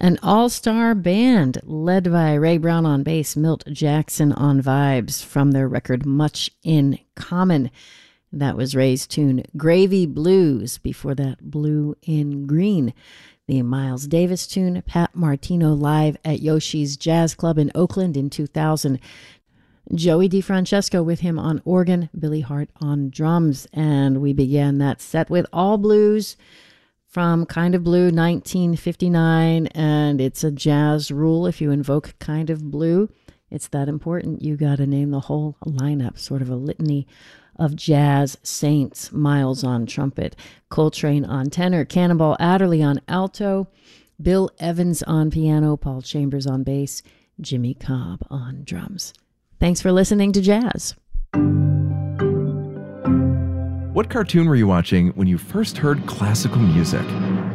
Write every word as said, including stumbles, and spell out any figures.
An all-star band led by Ray Brown on bass, Milt Jackson on vibes from their record Much in Common. That was Ray's tune Gravy Blues, before that Blue in Green. The Miles Davis tune, Pat Martino live at Yoshi's Jazz Club in Oakland in two thousand. Joey DeFrancesco with him on organ, Billy Hart on drums. And we began that set with All Blues from Kind of Blue, nineteen fifty-nine, and it's a jazz rule. If you invoke Kind of Blue, it's that important. You got to name the whole lineup, sort of a litany of jazz saints. Miles on trumpet, Coltrane on tenor, Cannonball Adderley on alto, Bill Evans on piano, Paul Chambers on bass, Jimmy Cobb on drums. Thanks for listening to Jazz. What cartoon were you watching when you first heard classical music?